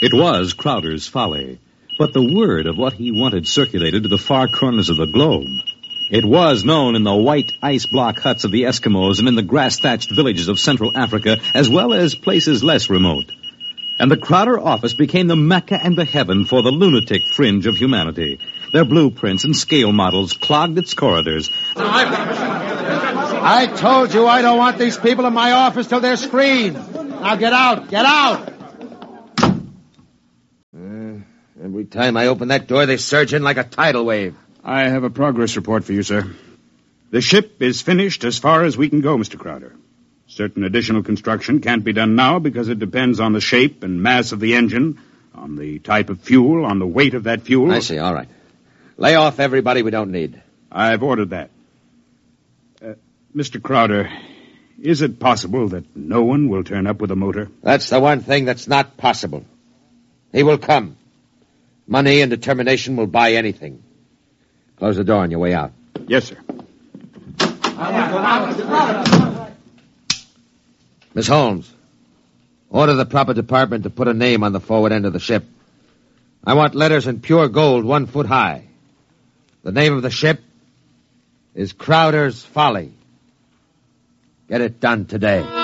It was Crowder's Folly, but the word of what he wanted circulated to the far corners of the globe. It was known in the white ice block huts of the Eskimos and in the grass-thatched villages of Central Africa, as well as places less remote. And the Crowder office became the Mecca and the heaven for the lunatic fringe of humanity. Their blueprints and scale models clogged its corridors. I told you I don't want these people in my office till they're screened. Now get out, get out! Every time I open that door, they surge in like a tidal wave. I have a progress report for you, sir. The ship is finished as far as we can go, Mr. Crowder. Certain additional construction can't be done now because it depends on the shape and mass of the engine, on the type of fuel, on the weight of that fuel. I see, all right. Lay off everybody we don't need. I've ordered that. Mr. Crowder, is it possible that no one will turn up with a motor? That's the one thing that's not possible. He will come. Money and determination will buy anything. Close the door on your way out. Yes, sir. Miss Holmes, order the proper department to put a name on the forward end of the ship. I want letters in pure gold 1 foot high. The name of the ship is Crowder's Folly. Get it done today.